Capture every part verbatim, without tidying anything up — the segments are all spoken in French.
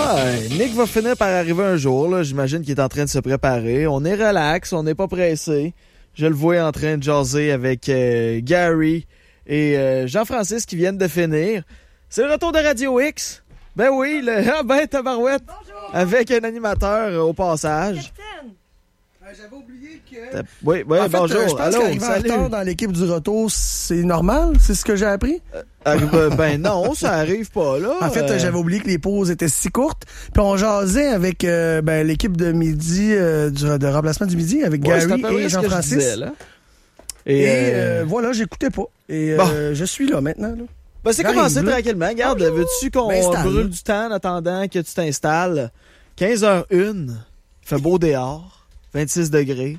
Ouais, Nick va finir par arriver un jour. Là. J'imagine qu'il est en train de se préparer. On est relax, on n'est pas pressé. Je le vois en train de jaser avec euh, Gary et euh, Jean-Francis qui viennent de finir. C'est le retour de Radio X. Ben oui, le ah ben tabarouette. Bonjour. Avec un animateur euh, au passage. Capitaine. Euh, j'avais oublié que... Oui, oui, en fait, bonjour. Euh, je pense Allô, qu'arriver en retard dans l'équipe du retour, c'est normal? C'est ce que j'ai appris? Euh, euh, ben non, ça arrive pas, là. En fait, euh... j'avais oublié que les pauses étaient si courtes. Puis on jasait avec euh, ben, l'équipe de midi, euh, du, de remplacement du midi, avec ouais, Gary et Jean-Francis. Disais, là. Et, et euh... euh, voilà, j'écoutais pas. Et bon. euh, je suis là maintenant, là. Ben, c'est commencé tranquillement. Regarde, bonjour. Veux-tu qu'on brûle du temps en attendant que tu t'installes? quinze heures une, il fait beau dehors, vingt-six degrés,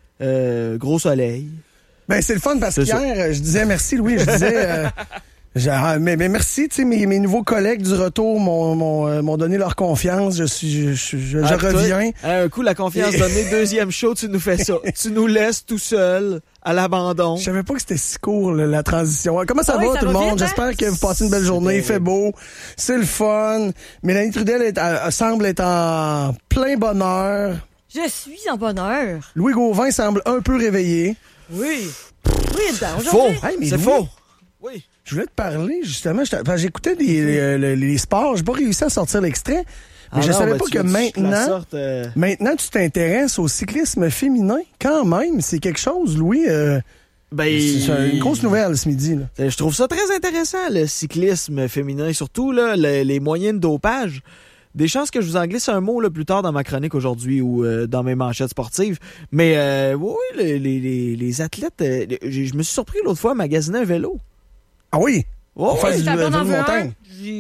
euh, gros soleil. Ben, c'est le fun parce qu'hier, je disais merci, Louis, je disais... Euh, Genre, mais, mais merci, tu sais, mes, mes nouveaux collègues du retour m'ont, m'ont, euh, m'ont donné leur confiance. Je suis, je, je, ah, je reviens. Toi, un coup, la confiance et... donnée, deuxième show, tu nous fais ça. Tu nous laisses tout seul à l'abandon. Je savais pas que c'était si court, là, la transition. Comment ça ah va, oui, ça tout va le monde? Bien, J'espère hein? que vous passez une belle journée. Il fait beau. C'est le fun. Mélanie Trudel est, elle, semble être en plein bonheur. Je suis en bonheur. Louis Gauvin semble un peu réveillé. Oui. Oui, dedans, faux. Hey, c'est Louis, faux. Oui. Je voulais te parler, justement. J'écoutais des, les, les, les sports. J'ai pas réussi à sortir l'extrait. Mais ah je non, savais ben pas que maintenant, sorte, euh... maintenant, tu t'intéresses au cyclisme féminin. Quand même, c'est quelque chose, Louis. Euh, ben, c'est une grosse nouvelle ce midi. Là. Je trouve ça très intéressant, le cyclisme féminin. Surtout là, le, les moyens de dopage. Des chances que je vous en glisse un mot là, plus tard dans ma chronique aujourd'hui ou euh, dans mes manchettes sportives. Mais euh, oui, les, les, les, les athlètes... Euh, je me suis surpris l'autre fois à magasiner un vélo. Ah oui? Oh, on fait oui, du vélo de montagne.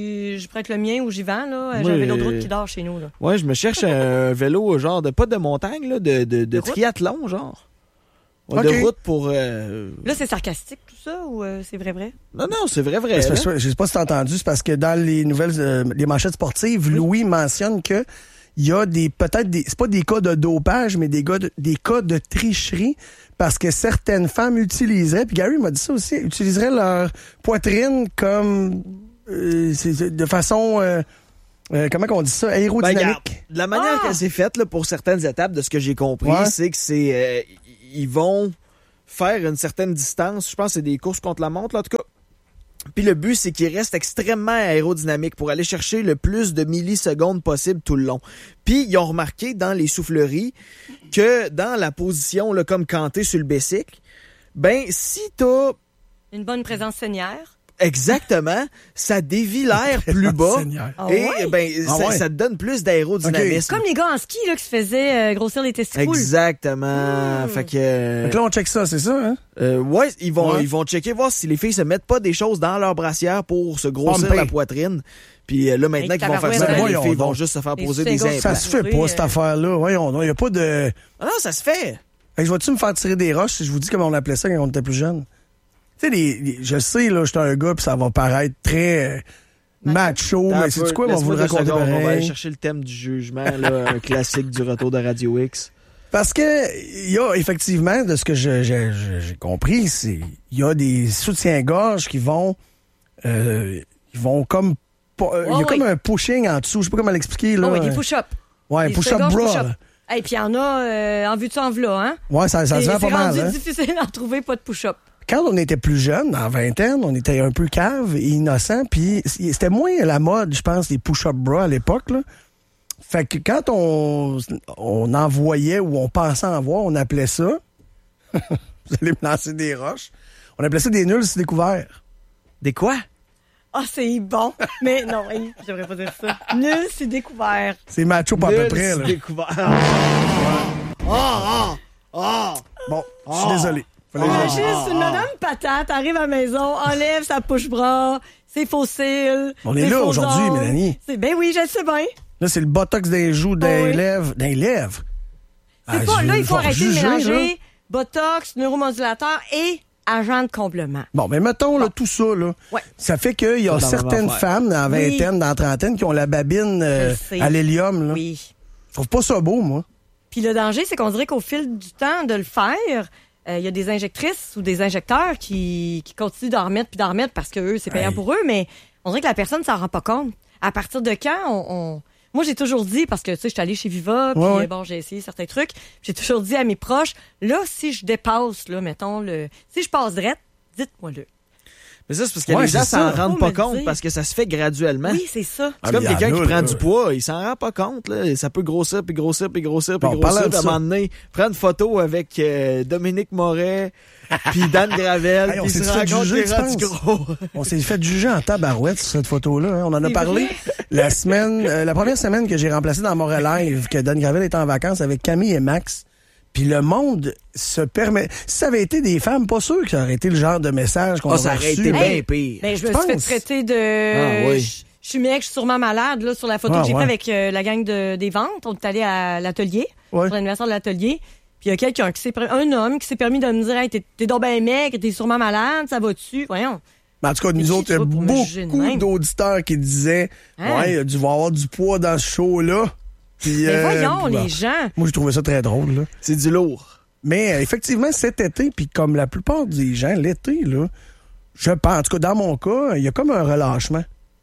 Je prête le mien ou j'y vends. Là. Oui. J'ai un vélo de route qui dort chez nous. Oui, je me cherche un vélo, genre, de pas de montagne, là, de, de, de, de triathlon, genre. Ouais, okay. De route pour... Euh... Là, c'est sarcastique, tout ça, ou euh, c'est vrai, vrai? Non, non, c'est vrai, vrai. Je sais pas si t'as entendu, c'est parce que dans les nouvelles, euh, les manchettes sportives, oui. Louis mentionne que il y a des, peut-être des, c'est pas des cas de dopage, mais des cas de, des cas de tricherie, parce que certaines femmes utiliseraient, puis Gary m'a dit ça aussi, utiliseraient leur poitrine comme, euh, c'est, de façon, euh, euh, comment on dit ça, aérodynamique. Ben, regarde, de la manière ah! qu'elle s'est faite, là, pour certaines étapes, de ce que j'ai compris, ouais. c'est que c'est, euh, ils vont faire une certaine distance, je pense que c'est des courses contre la montre, là, en tout cas. Puis le but, c'est qu'il reste extrêmement aérodynamique pour aller chercher le plus de millisecondes possible tout le long. Puis ils ont remarqué dans les souffleries que dans la position là, comme canté sur le bicycle, ben si t'as... une bonne présence scénière. Exactement, ça dévie l'air plus bas ah et ouais? ben ah ça, ouais. ça te donne plus d'aérodynamisme. Okay. Comme les gars en ski là, qui se faisaient euh, grossir les testicules. Exactement. Mmh. Fait que euh, fait que là on check ça, c'est ça hein? Euh, ouais, ils vont ouais. ils vont checker voir si les filles se mettent pas des choses dans leur brassière pour se grossir la poitrine. Puis euh, là maintenant hey, qu'ils vont faire ça, ben, les filles vont juste se faire poser des implants. Ça se fait pas euh... cette affaire là. Voyons, il y a pas de ah non, ça se fait. Hey, je vais-tu me faire tirer des roches si je vous dis comment on appelait ça quand on était plus jeune? Tu sais, les, les, je sais, là, j'étais un gars, puis ça va paraître très euh, macho, mais c'est quoi, on va vous le raconter pareil. On va aller chercher le thème du jugement, là, un classique du retour de Radio X. Parce que, il y a effectivement, de ce que je, je, je, j'ai compris, c'est, il y a des soutiens-gorge qui vont, euh, ils vont comme, il euh, oh, y a oui. comme un pushing en dessous, je sais pas comment l'expliquer, là. Oh, oui, des push-up. Ouais, push-up bra. Push Et puis il y en a, euh, en vue de en v'là, hein. Ouais, ça, ça se vend pas mal, c'est hein. C'est difficile d'en trouver, pas de push-up. Quand on était plus jeune, en vingtaine, on était un peu cave et innocent, puis c'était moins la mode, je pense, des push-up bras à l'époque, là. Fait que quand on, on en voyait ou on pensait en voir, on appelait ça, vous allez me lancer des roches, on appelait ça des nuls sur découvert. Des quoi? Ah, oh, c'est bon. Mais non, hey, j'aimerais pas dire ça. Nul, c'est découvert. C'est macho pas à peu près, là. Nul, c'est découvert. Ah, ah, ah. Bon, je suis désolé. Imagine, c'est une madame patate, arrive à la maison, enlève sa push-bras, ses fossiles. On est là aujourd'hui, Mélanie. C'est, ben oui, je le sais bien. Là, c'est le botox des joues, des oui. lèvres. Des lèvres. C'est ah, pas, là, il faut arrêter juger, de mélanger là. Botox, neuromodulateur et agent de comblement. Bon, mais mettons bon. là, tout ça, là. Ouais. Ça fait qu'il y a certaines femmes dans la vingtaine, oui. dans la trentaine, qui ont la babine euh, à l'hélium. Là. Oui. Je trouve pas ça beau, moi. Puis le danger, c'est qu'on dirait qu'au fil du temps de le faire, il euh, y a des injectrices ou des injecteurs qui, qui continuent d'en remettre puis d'en remettre parce que eux, c'est payant hey. pour eux, mais on dirait que la personne ne s'en rend pas compte. À partir de quand on... on... moi, j'ai toujours dit, parce que, tu sais, je suis allée chez Viva, puis ouais, ouais. bon, j'ai essayé certains trucs, j'ai toujours dit à mes proches, là, si je dépasse, là, mettons, le, si je passe direct, dites-moi-le. Mais ça, c'est parce que Ouais, les gens c'est ça. s'en rendent Faut pas me le compte dire. parce que ça se fait graduellement. Oui, c'est ça. C'est Ah, comme mais quelqu'un y en qui a, prend là. du poids, il s'en rend pas compte. Là. Ça peut grossir, puis grossir, puis grossir, puis Bon, grossir. parlant de Puis à un ça. moment donné, prendre une photo avec euh, Dominique Moret, puis Dan Gravel, Hey, on puis s'est se fait rend compte juger, qu'il est tu rendu penses? gros. On s'est fait juger en tabarouette sur cette photo-là. Hein. On en a C'est parlé vrai? la semaine, euh, la première semaine que j'ai remplacé dans Montréal Live, que Dan Gravel était en vacances avec Camille et Max. Puis le monde se permet. Si ça avait été des femmes, pas sûr que ça aurait été le genre de message qu'on Oh, aurait ça aurait reçu. été Hey, bien pire. Ben, je me Tu suis fait penses? traiter de... Ah, oui. Je je suis mec, je suis sûrement malade, là, sur la photo Ah, que j'ai ouais. faite avec euh, la gang de, des ventes. On est allé à l'atelier, Ouais. pour l'anniversaire de l'atelier. Puis il y a quelqu'un qui s'est per- un homme qui s'est permis de me dire, hey, t'es, t'es donc ben mec, t'es sûrement malade, ça va dessus. Voyons. Mais en tout cas, nous qui, autres, il y a toi, pour me juger de beaucoup même? d'auditeurs qui disaient Hein? ouais, il a dû avoir du poids dans ce show-là. Puis, Mais euh, voyons, bon. les gens. Moi, je trouvais ça très drôle, là. C'est du lourd. Mais euh, effectivement, cet été, puis comme la plupart des gens, l'été, là, je pense, en tout cas, dans mon cas, il y a comme un relâchement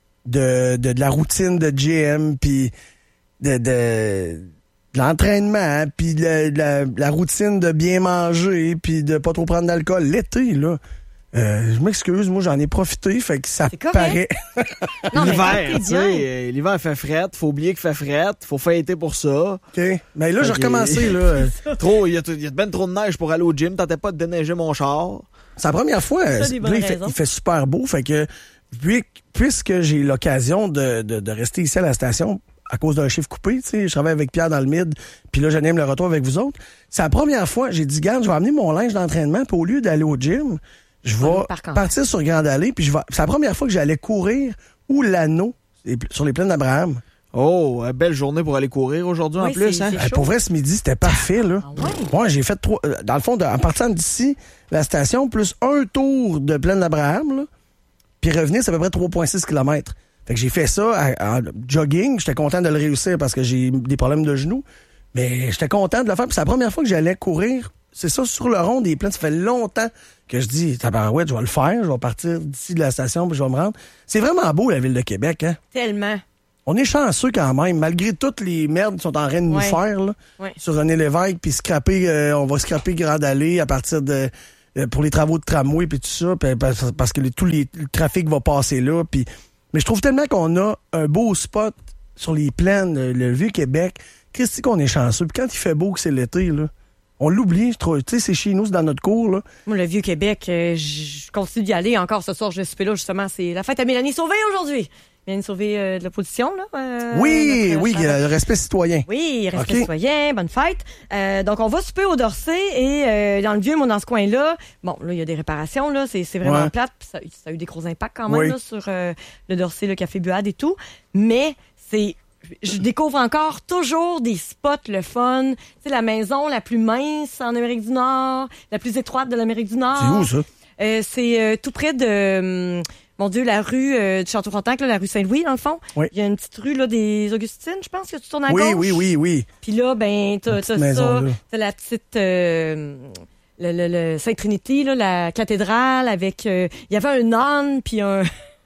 de, de, de la routine de G M, puis de, de, de l'entraînement, puis de, de la, la routine de bien manger, puis de pas trop prendre d'alcool. L'été, là, euh, je m'excuse, moi, j'en ai profité, fait que ça C'est correct. paraît. Non, mais L'hiver, t'es tu sais, bien. euh, l'hiver fait fret, faut oublier qu'il fait fret, faut fêter pour ça. OK. Mais là, j'ai Ok. recommencé, là. euh, Trop, il y a, il y a ben trop de neige pour aller au gym, tentais pas de déneiger mon char. C'est la première fois. euh, des là, bonnes il, fait, raisons. il fait super beau. Fait que, puis- puisque j'ai l'occasion de, de, de rester ici à la station à cause d'un chiffre coupé, tu sais, je travaille avec Pierre dans le mid, puis là, j'anime le retour avec vous autres. C'est la première fois, j'ai dit, garde, je vais amener mon linge d'entraînement, puis au lieu d'aller au gym, je vais aller par contre. partir sur Grande Allée, puis je vais. C'est la première fois que j'allais courir ou l'anneau et- sur les plaines d'Abraham. Oh, euh, belle journée pour aller courir aujourd'hui en Oui, plus, c'est- hein? c'est Euh, chaud. pour vrai, ce midi, c'était parfait, là. Ah ouais? Ouais, j'ai fait trois. euh, Dans le fond, de- en partant d'ici, la station, plus un tour de plaine d'Abraham, là, puis revenir, c'est à peu près trois virgule six kilomètres. Fait que j'ai fait ça à- en jogging. J'étais content de le réussir parce que j'ai des problèmes de genoux. Mais j'étais content de le faire. Puis c'est la première fois que j'allais courir. C'est ça, sur le rond des plaines. Ça fait longtemps que je dis, tabarouette, je vais le faire. Je vais partir d'ici de la station puis je vais me rendre. C'est vraiment beau, la ville de Québec, hein? Tellement. On est chanceux quand même, malgré toutes les merdes qui sont en train de nous Ouais. faire, là, Ouais. sur René Lévesque, puis scraper, euh, on va scraper Grande Allée à partir de... euh, pour les travaux de tramway, puis tout ça, puis parce, parce que les- tout les, le trafic va passer là, puis... Mais je trouve tellement qu'on a un beau spot sur les plaines, euh, le Vieux-Québec. Christy qu'on est chanceux. Puis quand il fait beau, que c'est l'été, là, on l'oublie, je trouve. Tu sais, c'est chez nous, c'est dans notre cour, là. Moi, le Vieux-Québec, euh, je continue d'y aller encore ce soir. Je vais souper là, justement. C'est la fête à Mélanie Sauvé aujourd'hui. Mélanie Sauvé euh, de l'opposition, là. euh, oui, notre oui, chère- le respect citoyen. Oui, respect Ok. citoyen, bonne fête. Euh, donc, on va souper au Dorset et euh, dans le vieux, moi, dans ce coin-là, bon, là, il y a des réparations, là, c'est, c'est vraiment Ouais. plate. Puis ça, ça a eu des gros impacts quand même Oui. là, sur euh, le Dorset, le Café Buade et tout. Mais c'est... Je découvre encore toujours des spots le fun. Tu sais, la maison la plus mince en Amérique du Nord, la plus étroite de l'Amérique du Nord. C'est où, ça? Euh, c'est euh, tout près de, hum, mon Dieu, la rue euh, du Château-Frontenac, là, la rue Saint-Louis, dans le fond. Oui. Il y a une petite rue là, des Augustines, je pense, que tu tournes à Oui, gauche. oui, oui, oui. Puis là, ben, t'as, petite t'as maison, ça, là. t'as la petite... euh, le, le, le Sainte-Trinité, là, la cathédrale, avec... euh, il y avait un âne, puis un...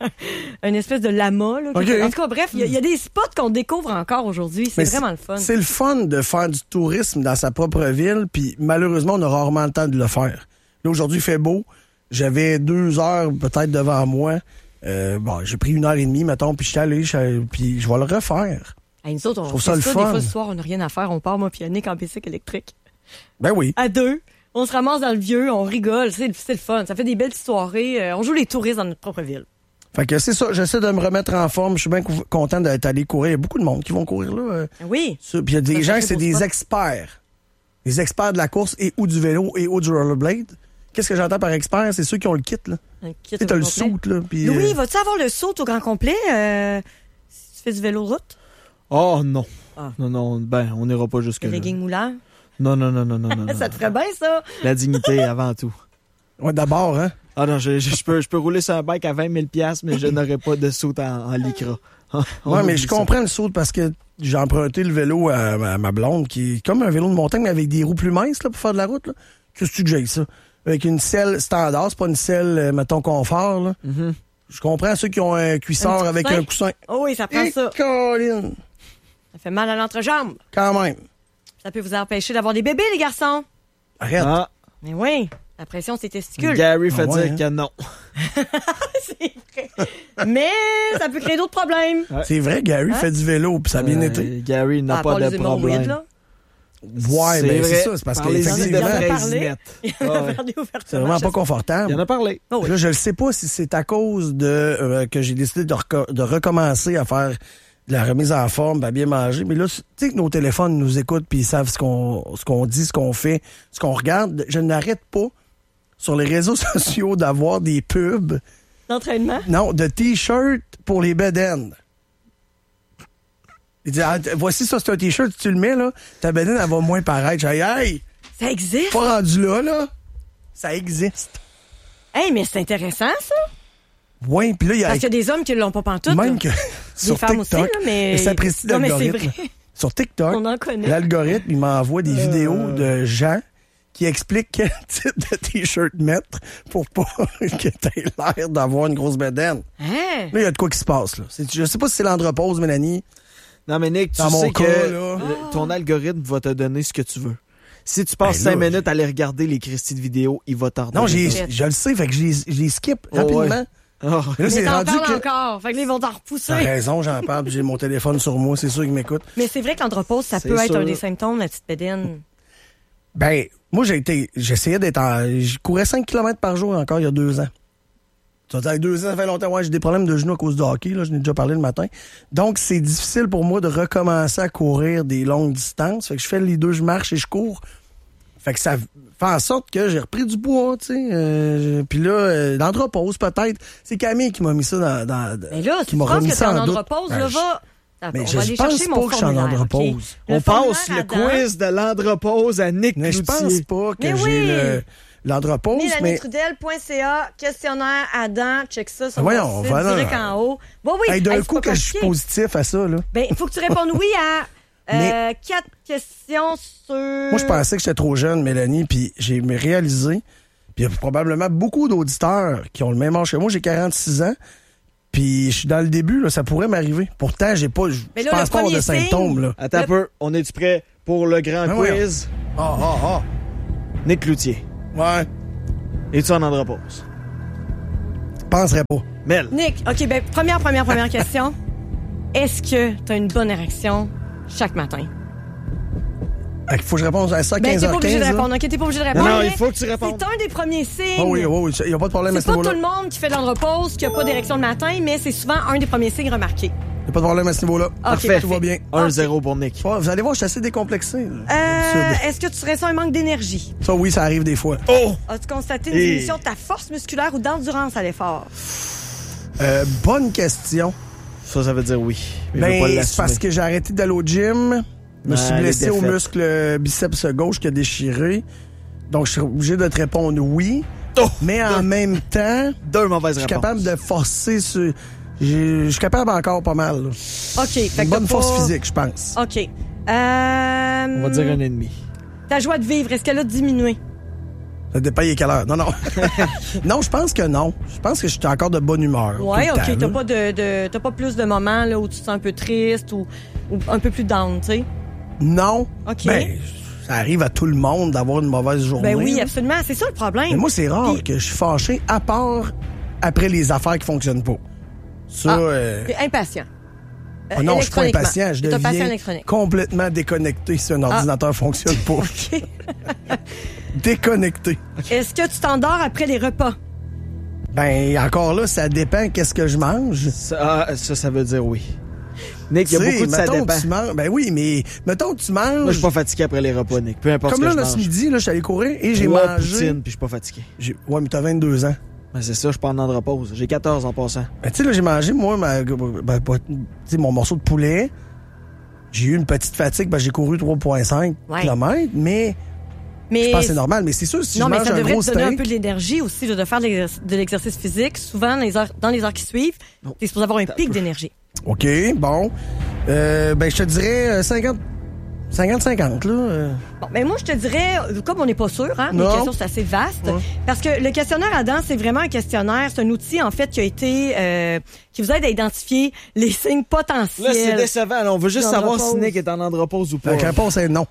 une espèce de lama. Là, Ok. En tout cas, bref, il y, a- il y a des spots qu'on découvre encore aujourd'hui. C'est Mais vraiment le fun. C'est le fun de faire du tourisme dans sa propre ville, puis malheureusement, on a rarement le temps de le faire. Là, aujourd'hui, il fait beau. J'avais deux heures peut-être devant moi. Euh, bon, j'ai pris une heure et demie, mettons, puis je suis allé, je- puis je vais le refaire. Hey, nous autres, on trouve fait ça le ça, fun. des fois, le soir, on n'a rien à faire. On part, moi, puis Yannick, en bicycle électrique. Ben oui. À deux. On se ramasse dans le vieux, on rigole. C'est, c'est le fun. Ça fait des belles petites soirées. Euh, on joue les touristes dans notre propre ville. Fait que c'est ça, j'essaie de me remettre en forme. Je suis bien cou- content d'être allé courir. Il y a beaucoup de monde qui vont courir là. euh, Oui. ça. Puis il y a des Ça, gens, c'est c'est beau des spot. experts. Des experts de la course et ou du vélo et ou du rollerblade. Qu'est-ce que j'entends par expert? C'est ceux qui ont le kit, là. Un kit Tu sais, t'as au le complet. soute, là. Puis, Louis, euh, vas-tu avoir le saut au grand complet euh, si tu fais du vélo de route? Oh non. Ah. Non, non, ben, on n'ira pas jusque Le là. legging moulant? Non, non, non, non, non, non. Ça non. te ferait bien, ça? La dignité avant tout. ouais, d'abord, hein. Ah non, je, je, je peux, je peux rouler sur un bike à vingt mille piastres, mais je n'aurai pas de saut en, en lycra. On Ouais, mais oublie je ça. comprends le saut parce que j'ai emprunté le vélo à, ma- à ma blonde qui est comme un vélo de montagne, mais avec des roues plus minces, là, pour faire de la route, là. Qu'est-ce que tu que j'ai ça? Avec une selle standard, c'est pas une selle, euh, mettons, confort, là. Mhm. Je comprends ceux qui ont un cuissard Un petit avec coussin? un coussin. Oh oui, ça prend Et ça. Colin! Ça fait mal à l'entrejambe. Quand même. Ça peut vous empêcher d'avoir des bébés, les garçons. Arrête. Ah, Mais oui, la pression, c'est testicule. Gary fait Ah ouais, dire hein? que non. C'est vrai. Mais ça peut créer d'autres problèmes. Ouais. C'est vrai, Gary Hein? fait du vélo, puis ça a bien Euh, été. Gary n'a À pas part de les hémorroïdes, problème. là. Ouais, mais c'est ça, c'est parce que Parlez-y de effectivement, Il en a fraises parlé. nettes. Il en a Ah ouais. parlé ouvertement. c'est vraiment Je pas sais. confortable. Il en a parlé. Oh oui. Là, je ne sais pas si c'est à cause de euh, que j'ai décidé de, reco- de recommencer à faire de la remise en forme, à bien manger. Mais là, tu sais que nos téléphones nous écoutent puis ils savent ce qu'on ce qu'on dit, ce qu'on fait, ce qu'on regarde. Je n'arrête pas sur les réseaux sociaux d'avoir des pubs, L'entraînement? non, de t-shirts pour les bedaines. Il dit, ah, t- voici ça, c'est un t-shirt, tu le mets, là, ta bedaine, elle va moins paraître. J'ai dit, hey, Ça existe? pas rendu là, là. Ça existe. Hey, mais c'est intéressant, ça. Ouais, puis là, il y a... Parce qu'il y a des hommes qui l'ont pas pantoute. Même là. que Des sur femmes aussi, TikTok, là, mais... et ça apprécie Non, mais c'est l'algorithme. vrai. Sur TikTok, On en connaît. l'algorithme, il m'envoie des Euh. vidéos de gens qui expliquent quel type de t-shirt mettre pour pas que t'aies l'air d'avoir une grosse bedaine. Hein? Là, il y a de quoi qui se passe, là. C'est- je sais pas si c'est l'andropause, Mélanie. Non, mais Nick, tu Dans mon sais cas, que là. le- ton algorithme va te donner ce que tu veux. Si tu passes Ben là, cinq minutes à aller regarder les Christy de vidéos, il va t'en Non, j'ai, Fait. je le sais, fait que je les, je les skip Oh, rapidement. ouais. Ah. Mais là, Mais c'est t'en rendu parles que... encore. Fait que là, ils vont t'en repousser. T'as raison, j'en parle, puis j'ai mon téléphone sur moi, c'est sûr qu'ils m'écoutent. Mais c'est vrai que l'andropause, ça C'est peut être sûr. un des symptômes, la petite bédaine. Ben, moi, j'ai été, j'essayais d'être en, je courais cinq kilomètres par jour encore il y a deux ans. Tu vas dire, avec deux ans, ça fait longtemps. Ouais, j'ai des problèmes de genoux à cause du hockey, là, je n'ai déjà parlé le matin. Donc, c'est difficile pour moi de recommencer à courir des longues distances. Fait que je fais les deux, je marche et je cours. Fait que ça fait en sorte que j'ai repris du poids, tu sais. Euh, Puis là, euh, l'andropause, peut-être. C'est Camille qui m'a mis ça dans, dans Mais là, qui si tu m'a penses remis que t'es ça en en doute. andropause, Ben, là, je- va... D'accord, Mais on je va aller pense chercher pas mon que je suis en formulaire, andropause. OK? Le On passe formulaire le Adam. quiz de l'andropause à Nick Mais je pense Cloutier. pas que Mais j'ai oui. le- l'andropause, mais... Mélanie-Trudel point c a, questionnaire Adam, check ça sur Voyons, mon site, voilà. direct en haut. Bon, oui, Hey, d'un hey, c'est coup pas que je suis compliqué. positif à ça, là. Ben, il faut que tu répondes oui à euh, Mais- quatre questions sur... Moi, je pensais que j'étais trop jeune, Mélanie, puis j'ai réalisé, puis il y a probablement beaucoup d'auditeurs qui ont le même âge que moi. J'ai quarante-six ans, puis je suis dans le début, là, ça pourrait m'arriver. Pourtant, j'ai pas, je Mais je là, pense le pas avoir de premier signe- symptômes, là. Attends Le- un peu, on est-tu prêt pour le grand Ben voyons. quiz? Ah, ah, ah. Nick Cloutier, Ouais, es-tu en andropause? je penserais pas. Mel, Nick, OK, ben, première, première, première question. Est-ce que tu as une bonne érection chaque matin? Fait qu'il faut que je réponde à ça à Ben, quinze t'es heures pas quinze. obligé de là. répondre. OK, t'es pas obligé de non, répondre. non, mais il faut que tu répondes. C'est un des premiers signes. Ah oui, oui, oui, il n'y a pas de problème à C'est ce pas tout niveau-là. le monde qui fait de l'andropause, qui a pas d'érection le matin, mais c'est souvent un des premiers signes remarqués. Il n'y a pas de problème à ce niveau-là. Parfait. Tout va bien. un zéro pour Nick. Ouais, vous allez voir, je suis assez décomplexé. là. Euh, D'habitude. est-ce que tu serais ça un manque d'énergie? Ça, oui, ça arrive des fois. Oh! As-tu constaté une Et- diminution de ta force musculaire ou d'endurance à l'effort? Euh, bonne question. Ça, ça veut dire oui. Mais je veux pas Ben, c'est l'assumer. parce que j'ai arrêté d'aller au gym. Je me suis Ah, les blessé au défaites. muscle biceps gauche qui a déchiré. Donc, je suis obligé de te répondre oui. Oh! Mais en même temps, Deux mauvaises je suis réponses. capable de forcer sur... j'ai- Je suis capable encore pas mal. là. OK. Fait Une que bonne t'as force pas- physique, je pense. OK. Euh, On va dire un ennemi. Ta joie de vivre, est-ce qu'elle a diminué? Ça dépend il est quelle heure. Non, non. non, je pense que non. Je pense que je suis encore de bonne humeur. Ouais, tout le OK. temps, T'as là. pas de, de- t'as pas plus de moments là, où tu te sens un peu triste ou, ou un peu plus down, tu sais? Non. OK. Ben, ça arrive à tout le monde d'avoir une mauvaise journée. Ben oui, là. absolument. C'est ça le problème. Mais moi, c'est rare Puis- que je suis fâché, à part après les affaires qui fonctionnent pas. Ça, Ah. euh, T'es impatient. Euh, ah non, je suis pas électroniquement. impatient. Je T'es un patient deviens électronique. complètement déconnecté si un ordinateur fonctionne pas. OK. Déconnecté. Est-ce que tu t'endors après les repas? Ben, encore là, ça dépend qu'est-ce que je mange. Ça, ah, ça, ça veut dire oui. Nick, il y a Tu sais, beaucoup de ça mettons, dépend. tu manges. Ben oui, mais mettons que tu manges. Moi, je suis pas fatigué après les repas, Nick. Peu importe Comme ce là, que là, je ce mange. midi, là, je suis allé courir et j'ai Trois mangé. poutines, puis je suis pas fatigué. J'ai- Ouais, mais t'as vingt-deux ans. Ben, c'est ça, je suis pas en andropause. J'ai quatorze en passant. Ben, tu sais, là, j'ai mangé, moi, ma, ben, pas- tu sais, mon morceau de poulet. J'ai eu une petite fatigue, ben, j'ai couru trois virgule cinq Ouais. kilomètres, mais Mais je pense que c'est normal. Mais c'est sûr, si non, je mais mange ça un devrait gros te donner un steak, peu de l'énergie aussi là, de faire de l'exercice- de l'exercice physique. Souvent, dans les heures, dans les heures qui suivent, Non. t'es supposé avoir un T'as pic peu. d'énergie. OK, bon. Euh, ben, je te dirais euh, cinquante cinquante cinquante, là. euh. Bon, ben moi, je te dirais, comme on n'est pas sûr, hein, les Non. questions, c'est assez vaste, Ouais. parce que le questionnaire Adam, c'est vraiment un questionnaire, c'est un outil, en fait, qui a été, euh, qui vous aide à identifier les signes potentiels. Là, c'est décevant. Là, on veut juste savoir si L'andropause. Nick est en andropause ou pas. La réponse est non.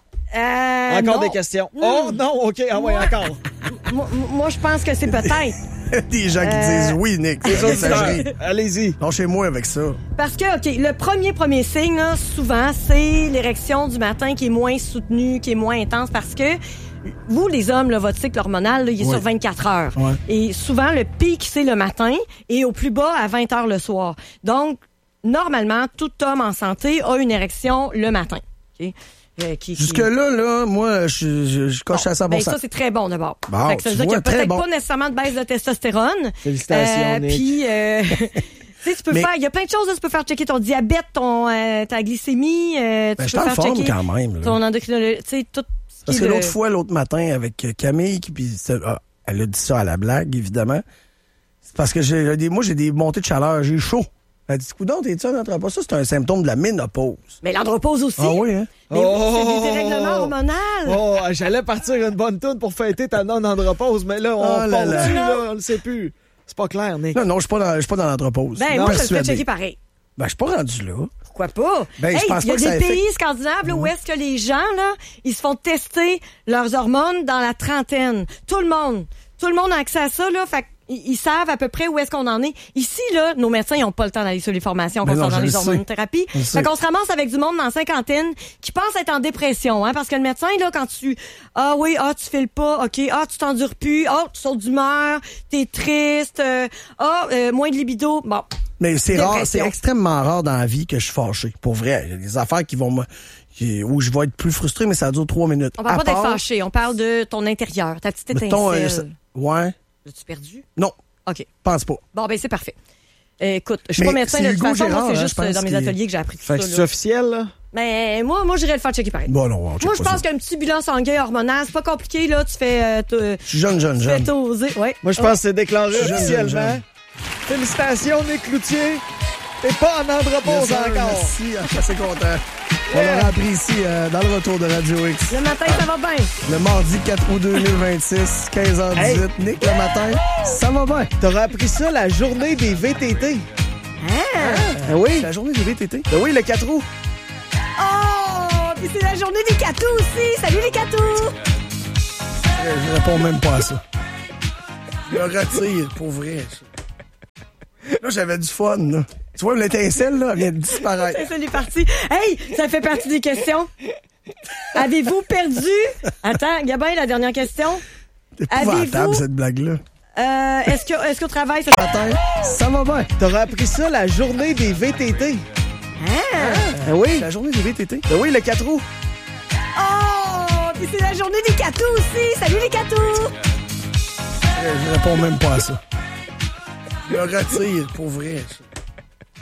Euh, Encore non. des questions. Mm. Oh non, OK. Ah ouais, encore. Moi, moi, je pense que c'est peut-être. Des gens qui Euh. disent oui, Nick. Les C'est messagerie. auditeurs, allez-y. Lâchez-moi avec ça. Parce que, OK, le premier, premier signe, là, souvent, c'est l'érection du matin qui est moins soutenue, qui est moins intense, parce que vous, les hommes, là, votre cycle hormonal, là, il est Oui. sur vingt-quatre heures. Ouais. Et souvent, le pic, c'est le matin et au plus bas, à vingt heures le soir. Donc, normalement, tout homme en santé a une érection le matin. OK? Euh, qui- qui- Jusque-là, là, moi, je, je, je coche Bon, à cent ben pour cent. ça, c'est très bon d'abord. Bon, Fait que ça tu veut dire qu'il y a vois, très peut-être bon. pas nécessairement de baisse de testostérone. Félicitations, Euh, Nick. Puis, euh, tu sais, tu peux Mais- faire, il y a plein de choses, là, tu peux faire checker ton diabète, ton, euh, ta glycémie, euh, Ben, tu je peux suis en faire forme checker quand même. Là. ton endocrinologie, tu sais, tout ce Parce qui que est le- l'autre fois, l'autre matin, avec euh, Camille, qui, puis c'est- ah, elle a dit ça à la blague, évidemment. C'est parce que j'ai des, moi, j'ai des montées de chaleur, j'ai chaud. Elle a dit, coudonc, t'es-tu un andropause? Ça, c'est un symptôme de la ménopause. Mais l'andropause aussi. Ah oui, hein? Mais oui, Oh! c'est des dérèglements hormonaux. Oh, j'allais partir une bonne toune pour fêter ta non-andropause, mais là, on Oh là part là. dessus, là, on le sait plus. C'est pas clair, Nick. Non, non, je suis pas dans, je suis pas dans l'andropause. Ben, Non, moi, je le fais persuadé. checker pareil. Ben, je suis pas rendu là. Pourquoi pas? Ben, je Hey, pense il y a pas que des ça pays affecte- scandinaves là, où est-ce que les gens, là, ils se font tester leurs hormones dans la trentaine. Tout le monde. Tout le monde a accès à ça, là. Fait ils ils savent à peu près où est-ce qu'on en est. Ici, là, nos médecins, ils n'ont pas le temps d'aller sur les formations Mais non, concernant je les le hormonothérapies. Je le sais. Fait qu'on se ramasse avec du monde dans la cinquantaine qui pense être en dépression, hein, parce que le médecin, là, quand tu, ah oui, ah, tu files pas, ok, ah, tu t'endures plus, ah, tu sautes d'humeur, t'es triste, euh, ah, euh, moins de libido. Bon. Mais c'est rare, c'est Dépression. extrêmement rare dans la vie que je suis fâché. Pour vrai. Il y a des affaires qui vont me, qui- où je vais être plus frustré, mais ça dure trois minutes. On parle À pas d'être part, fâché, on parle de ton intérieur, ta petite étincelle. mettons, euh, ça- ouais. L'as-tu perdu? Non, OK. pense pas. Bon, ben c'est parfait. Euh, écoute, je suis Mais pas médecin c'est de toute Hugo façon, moi, Gérard, c'est hein, juste je pense euh, dans mes qu'il- ateliers que j'ai appris tout Fait que ça. c'est là. officiel, là? Mais moi, moi, j'irais le faire checker pareil. Bon, non, on check Moi, je pas pense ça. qu'un petit bilan sanguin hormonal, c'est pas compliqué, là. Tu fais, euh, t- Je suis jeune, jeune, tu fais jeune. toser. Ouais. Moi, je pense que c'est déclaré Jeune, jeune, officiellement. jeune. Félicitations, Nick Cloutier. T'es pas en andropause Yes, sir, encore. Merci, je suis assez content. On l'a appris ici, euh, dans le retour de Radio X. Le matin, ça va bien. Le mardi quatre août deux mille vingt-six, quinze heures dix-huit. Nick, le matin, ça va bien. T'auras appris ça la journée des V T T. Hein? Ah oui? C'est la journée des V T T. Ben oui, le quatre août. Oh! Puis c'est la journée des catous aussi. Salut les catous! Je réponds même pas à ça. Je le retire, pour vrai. Là, j'avais du fun, là. Tu vois, l'étincelle, là, elle vient de disparaître. C'est ça, les parties. Hey, ça fait partie des questions. Avez-vous perdu? Attends, Gabin, la dernière question. C'est épouvantable, Avez-vous- cette blague-là. Euh, est-ce que, est-ce qu'au travail, ça... Matin, ça va bien. T'auras appris ça la journée des V T T. Hein? Ben oui? C'est la journée des V T T. Ben oui, le quatre août. Oh! Puis c'est la journée des catous aussi. Salut les catous! Je réponds même pas à ça. Je le retire, pour vrai.